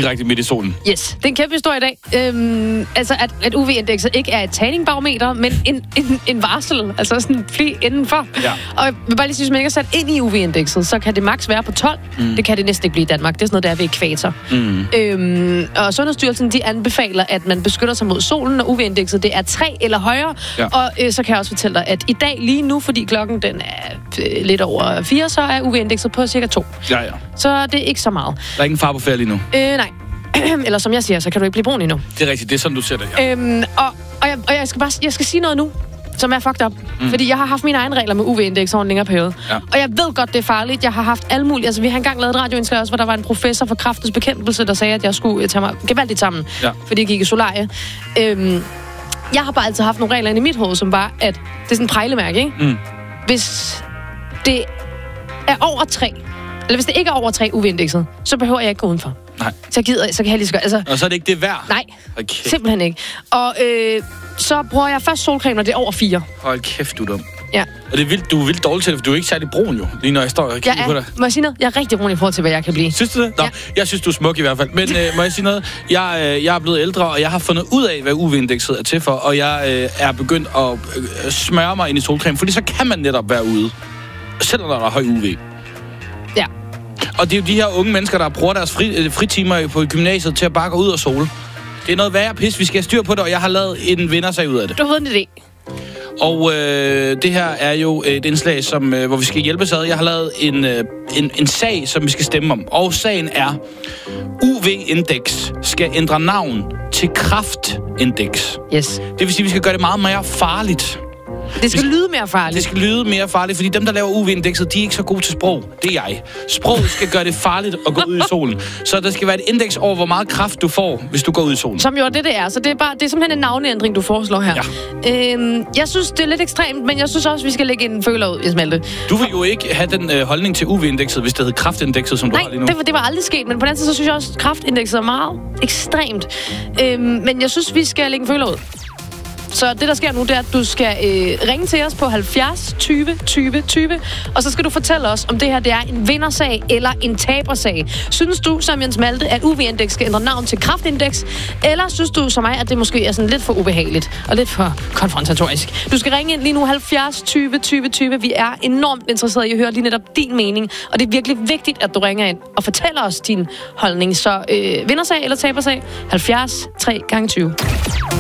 direkte midt i solen. Yes, det er en kæmpe historie i dag. Altså, at UV-indekset ikke er et taningbarometer, men en varsel. Altså sådan en fli indenfor. Ja. Og jeg vil bare lige sige, hvis man ikke er sat ind i UV-indekset, så kan det maks være på 12. Det kan det næsten ikke blive i Danmark. Det er sådan noget, der er ved ekvator. Og Sundhedsstyrelsen, de anbefaler, at man beskytter sig mod solen, og UV-indekset, det er 3 eller højere. Ja. Og så kan jeg også fortælle dig, at i dag lige nu, fordi klokken den er lidt over 4, så er UV-indekset på cirka 2. Ja. Så det er ikke så meget. Der er ingen far på færd lige nu? Nej. Eller som jeg siger, så kan du ikke blive brun endnu. Det er rigtigt, det er sådan, du ser det, ja. Og jeg skal sige noget nu, som er fucked up. Fordi jeg har haft mine egne regler med UV-indeks over en længere periode. Ja. Og jeg ved godt, det er farligt. Jeg har haft alle mulige... Altså, vi har engang lavet et radioindslag også, hvor der var en professor for kræftens bekæmpelse, der sagde, at jeg skulle tage mig gevaldigt sammen, fordi jeg gik i solarie. Jeg har bare altid haft nogle regler inde i mit hoved, som var, at det er sådan en prejlemærke, ikke? Hvis det er over 3, eller hvis det ikke er over 3 UV-indekset, så behøver jeg ikke gå udenfor. Nej. Så kan jeg lige så godt. Altså, og så er det ikke det værd? Nej, simpelthen ikke. Og så bruger jeg først solcreme, når det er over 4. Hold kæft, du er dum. Ja. Og det er vildt, du er vildt dårlig til det, for du er ikke særlig brun jo, lige når jeg står og kigger på dig. Må jeg sige noget? Jeg er rigtig brun i forhold til, hvad jeg kan blive. Synes du det? Nå, jeg synes, du er smuk i hvert fald. Men må jeg sige noget? Jeg er blevet ældre, og jeg har fundet ud af, hvad UV-indekset er til for, og jeg er begyndt at smøre mig ind i solcreme, fordi så kan man netop være ude, selvom der er høj UV. Ja. Og det er jo de her unge mennesker, der bruger deres fritimer på gymnasiet til at bare gå ud og sole. Det er noget værre pis, vi skal have styr på det, og jeg har lavet en vindersag ud af det. Du har en idé. Og det her er jo et indslag, hvor vi skal hjælpes ad. Jeg har lavet en sag, som vi skal stemme om. Og sagen er, UV-indeks skal ændre navn til kræftindeks. Yes. Det vil sige, at vi skal gøre det meget mere farligt. Det skal lyde mere farligt. Det skal lyde mere farligt, fordi dem, der laver UV-indekset, de er ikke så gode til sprog. Det er jeg. Sprog skal gøre det farligt at gå ud i solen. Så der skal være et indeks over, hvor meget kraft du får, hvis du går ud i solen. Som jo det er. Så det er simpelthen en navneændring, du foreslår her. Ja. Jeg synes, det er lidt ekstremt, men jeg synes også, vi skal lægge en føler ud, Malte. Du vil jo ikke have den holdning til UV-indekset, hvis det hed kræftindekset, som du har lige nu. Nej, det var aldrig sket, men på den anden side, så synes jeg også, at kræftindekset er meget ekstremt. Men jeg synes, vi skal lægge en føler ud. Så det, der sker nu, det er, at du skal ringe til os på 70 20 20 20, og så skal du fortælle os, om det her det er en vindersag eller en tabersag. Synes du, som Jens Malte, at UV-indeks skal ændre navn til kræftindeks, eller synes du, som mig, at det måske er sådan lidt for ubehageligt og lidt for konfrontatorisk? Du skal ringe ind lige nu 70 20 20 20. Vi er enormt interesserede i at høre lige netop din mening, og det er virkelig vigtigt, at du ringer ind og fortæller os din holdning. Så vindersag eller tabersag? 70 3 gange 20.